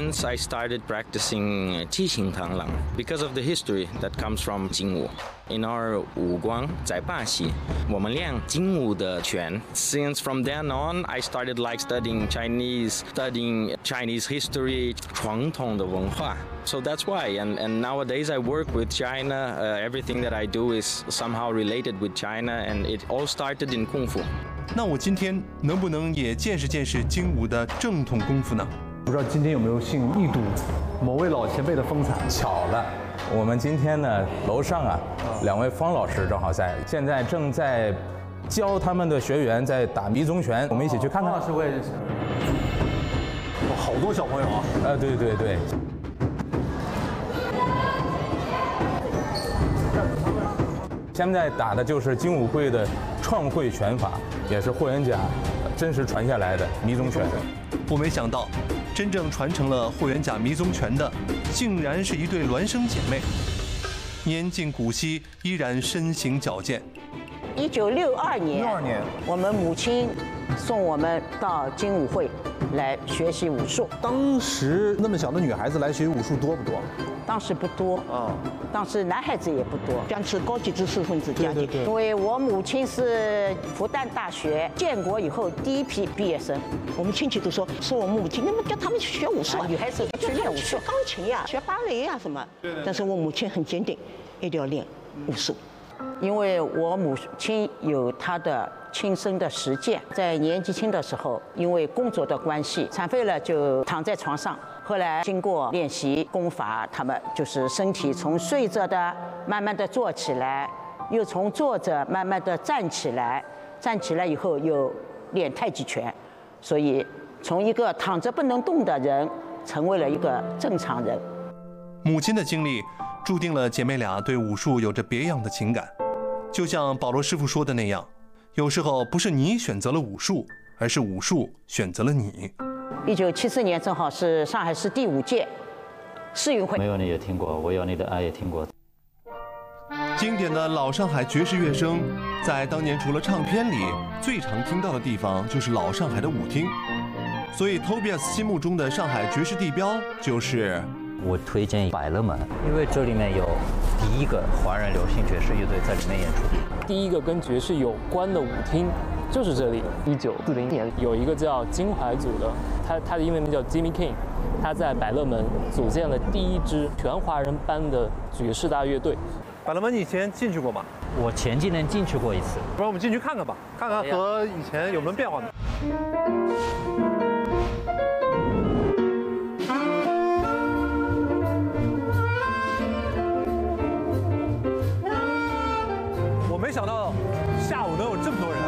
months, I started practicing 七星螳螂 because of the history that comes from 精武。In our 武光在巴西，我们练精武的拳。Since from then on, I started like studying Chinese history, 传统的文化。So that's why, and nowadays I work with China. Everything that I do is somehow related with China, and it all started in 功夫。 那我今天能不能也见识见识精武的正统功夫呢？ 不知道今天有没有幸一睹某位老前辈的风采？ 巧了，我们今天呢，楼上啊，两位方老师正好在，现在正在教他们的学员在打迷踪拳，我们一起去看看。 方老师我也认识。好多小朋友啊！ 对对对。现在打的就是精武会的创会拳法，也是霍元甲真实传下来的迷踪拳。 我没想到，真正传承了霍元甲迷踪拳的，竟然是一对孪生姐妹，年近古稀，依然身形矫健。 1962年，我们母亲送我们到精武会来学习武术。 当时那么小的女孩子来学武术多不多？ 当时不多啊，当时男孩子也不多，将是高级知识分子家庭。因为我母亲是复旦大学建国以后第一批毕业生，我们亲戚都说我母亲，那么叫他们去学武术，女孩子去练武术，钢琴呀，学芭蕾呀什么。但是我母亲很坚定，一定要练武术。因为我母亲有她的亲身的实践，在年纪轻的时候，因为工作的关系，残废了就躺在床上。后来经过练习功法，他们就是身体从睡着的慢慢的坐起来，又从坐着慢慢的站起来，站起来以后又练太极拳，所以从一个躺着不能动的人，成为了一个正常人。 母亲的经历注定了姐妹俩对武术有着别样的情感。就像保罗师傅说的那样，有时候不是你选择了武术，而是武术选择了你。 1974年正好是上海市第5届世运会。 没有你也听过，我有你的爱也听过。 经典的老上海爵士乐声，在当年除了唱片里最常听到的地方就是老上海的舞厅，所以 Tobias 心目中的上海爵士地标就是。 我推荐百乐门，因为这里面有第一个华人流行爵士乐队在里面演出， 第一个跟爵士有关的舞厅就是这里。1940年有一个叫金怀组的，他的英文名叫 Jimmy King， 他在百乐门组建了第一支全华人班的爵士大乐队。 百乐门你以前进去过吗？ 我前几年进去过一次， 不然我们进去看看吧，看看和以前有没有变化呢？没想到下午能有这么多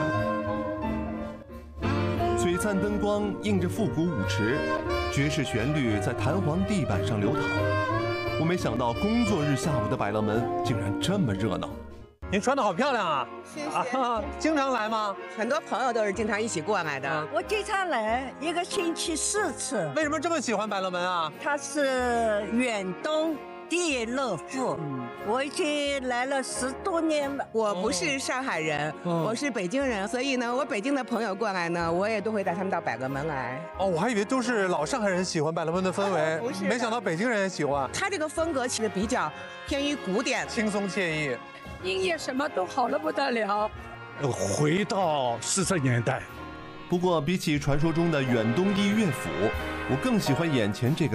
人。璀璨灯光映着复古舞池，爵士旋律在弹簧地板上流淌。我没想到工作日下午的百乐门竟然这么热闹。 您穿得好漂亮啊！ 谢谢。 经常来吗？ 很多朋友都是经常一起过来的。 我经常来，1个星期4次。 为什么这么喜欢百乐门啊？ 它是远东第一乐府。我已经来了10多年了。 我不是上海人，我是北京人，所以呢，我北京的朋友过来呢，我也都会带他们到百乐门来。 哦，我还以为都是老上海人喜欢百乐门的氛围， 不是， 没想到北京人也喜欢。 他这个风格其实比较偏于古典， 轻松惬意， 音乐什么都好得不得了。 回到40年代。 不过比起传说中的远东第一乐府，我更喜欢眼前这个